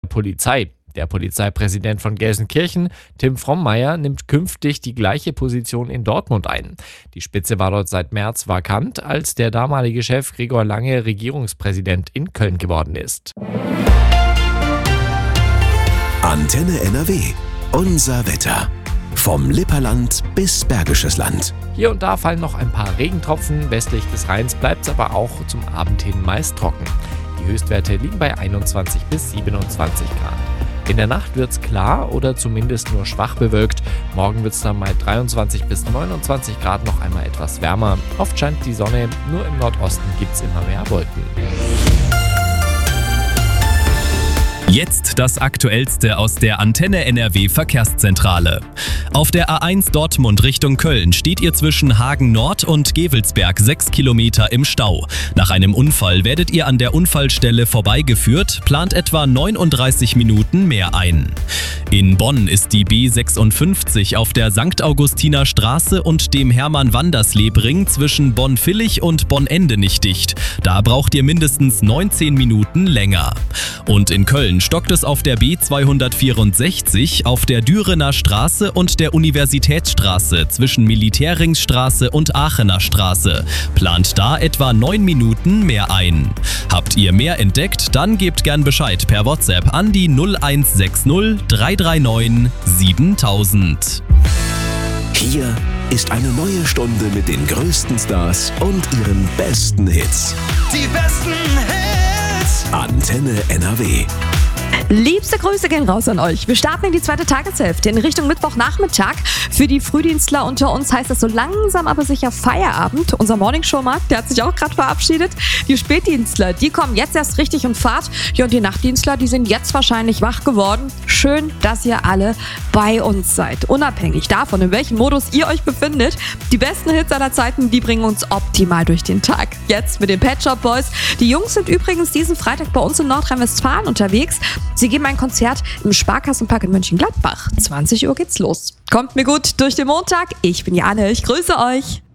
Polizei. Der Polizeipräsident von Gelsenkirchen, Tim Frommeier, nimmt künftig die gleiche Position in Dortmund ein. Die Spitze war dort seit März vakant, als der damalige Chef Gregor Lange Regierungspräsident in Köln geworden ist. Antenne NRW. Unser Wetter. Vom Lipperland bis Bergisches Land. Hier und da fallen noch ein paar Regentropfen. Westlich des Rheins bleibt es aber auch zum Abend hin meist trocken. Die Höchstwerte liegen bei 21 bis 27 Grad. In der Nacht wird es klar oder zumindest nur schwach bewölkt. Morgen wird es dann bei 23 bis 29 Grad noch einmal etwas wärmer. Oft scheint die Sonne, nur im Nordosten gibt es immer mehr Wolken. Jetzt das Aktuellste aus der Antenne NRW Verkehrszentrale. Auf der A1 Dortmund Richtung Köln steht ihr zwischen Hagen Nord und Gevelsberg 6 Kilometer im Stau. Nach einem Unfall werdet ihr an der Unfallstelle vorbeigeführt, plant etwa 39 Minuten mehr ein. In Bonn ist die B56 auf der St. Augustiner Straße und dem Hermann-Wandersleb-Ring zwischen Bonn-Villig und Bonn-Ende nicht dicht. Da braucht ihr mindestens 19 Minuten länger. Und in Köln stockt es auf der B264, auf der Dürener Straße und der Universitätsstraße zwischen Militärringsstraße und Aachener Straße. Plant da etwa 9 Minuten mehr ein. Habt ihr mehr entdeckt, dann gebt gern Bescheid per WhatsApp an die 0160 339 7000. Hier ist eine neue Stunde mit den größten Stars und ihren besten Hits. Die besten Hits. Antenne NRW. Liebste Grüße gehen raus an euch. Wir starten in die zweite Tageshälfte in Richtung Mittwochnachmittag. Für die Frühdienstler unter uns heißt das so langsam aber sicher Feierabend. Unser Morningshow-Markt, der hat sich auch gerade verabschiedet. Die Spätdienstler, die kommen jetzt erst richtig in Fahrt. Ja, und die Nachtdienstler, die sind jetzt wahrscheinlich wach geworden. Schön, dass ihr alle bei uns seid. Unabhängig davon, in welchem Modus ihr euch befindet. Die besten Hits aller Zeiten, die bringen uns optimal durch den Tag. Jetzt mit den Pet Shop Boys. Die Jungs sind übrigens diesen Freitag bei uns in Nordrhein-Westfalen unterwegs. Sie geben ein Konzert im Sparkassenpark in Mönchengladbach. 20 Uhr geht's los. Kommt mir gut durch den Montag. Ich bin Jane, ich grüße euch.